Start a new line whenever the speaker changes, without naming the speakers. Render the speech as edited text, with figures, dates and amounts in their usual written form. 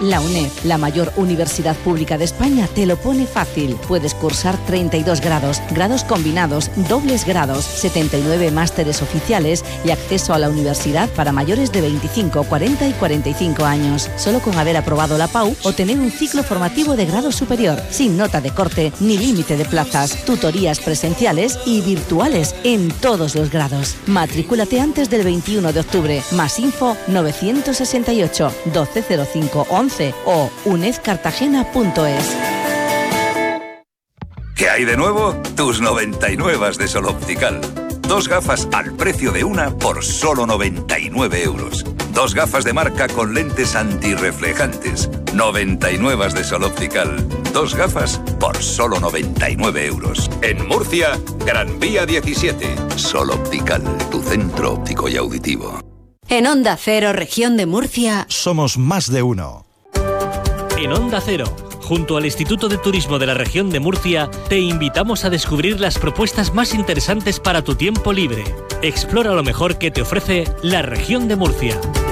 La UNED, la mayor universidad pública de España, te lo pone fácil. Puedes cursar 32 grados, grados combinados, dobles grados, 79 másteres oficiales y acceso a la universidad para mayores de 25, 40 y 45 años. Solo con haber aprobado la PAU o tener un ciclo formativo de grado superior, sin nota de corte ni límite de plazas, tutorías presenciales y virtuales en todos los grados. Matrículate antes del 21 de octubre. Más info 968 1205 11 o unedcartagena.es.
¿Qué hay de nuevo? Tus 99 de Sol Optical. 2 gafas al precio de una por solo 99 euros. 2 gafas de marca con lentes antirreflejantes. 99 de Sol Optical. 2 gafas por solo 99 euros. En Murcia, Gran Vía 17. Sol Optical, tu centro óptico y auditivo.
En Onda Cero, región de Murcia,
somos más de uno.
En Onda Cero, junto al Instituto de Turismo de la región de Murcia, te invitamos a descubrir las propuestas más interesantes para tu tiempo libre. Explora lo mejor que te ofrece la región de Murcia.